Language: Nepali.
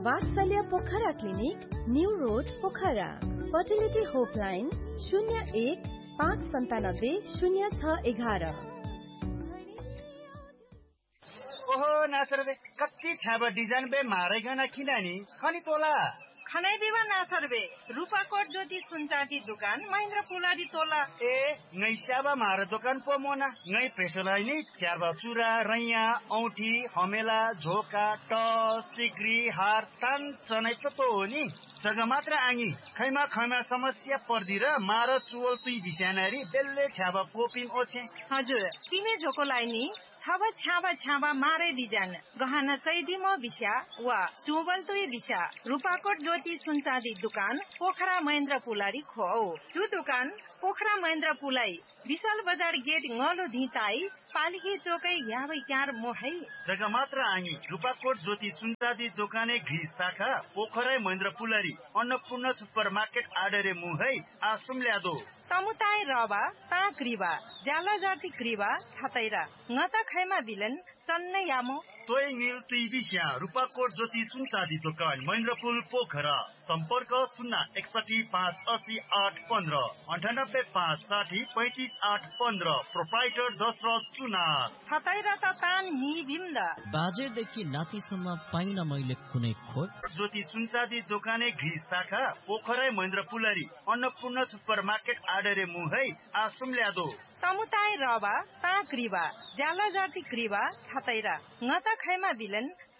वात्सल्य Pokhara clinic, new road Pokhara. Fertility होपलाइन 01-597-0611। ओहो नासर बे कति छाबा डिजाइन बे मारे गना खिनानी खनी तोला खनै बिवा नासर बे रूपाकोट ज्योति सुनचाँदी दुकान महेन्द्र पुलारी तोला ए ngै स्याबा मारे दोकान पो मोना ngै प्रेसोलाई नि च्याबा चुरा रैया औठी हमेला झोका टस सिक्री हार तान चनै त हो नि जग्गा मात्र आङी खैमा समस्या पर्दी र मार चुवल तुई बिस्यानारी बेल्ले छ्याबा पोपिन ओछे हजुर किने झोकोलाई नि छाबा मारे डिजाइन गहना चैदी म बिस्या वा चुवल तुई बिस्या रूपाकोट ज्योति सुनचाँदी दुकान पोखरा महेन्द्र पुलारी खो जु दुकान पोखरा महेन्द्र पुलाई विशाल बजार गेट ngलो धिताई पालिकी चोकै याबै क्यार मोहै जग्गा मात्र आङी रूपाकोट ज्योति सुनचाँदी दोकाने घिस शाखा पोखरा महेन्द्र पुलारी अन्नपूर्ण सुपर मार्केट आडरे मुहै आसुम ल्यादो तमुताई रबा ता क्रिबा ज्याला जाति क्रिबा छतैरा ngata खैमा बिलन चन्नै यामो तोय मिल तुई बिस्या रूपाकोट ज्योति सुनचाँदी दोकान महेन्द्रपुल पोखरा सम्पर्क 061-580-815 98-560-35-815 प्रोप्राइटर दशरथ सुनार छतैरा त तान नि बिम्द बाजेदेखि नातिसम्म पाइन मैले कुनै खोट ज्योति सुनचाँदी दोकाने घिस शाखा पोखरा महेन्द्र पुलारी अन्नपूर्ण सुपर मार्केट आडरे मुहै आसुम ल्यादो तमुताई रबा ता क्रिबा ज्याला जाति क्रिबा छतैरा ngata खैमा बिलन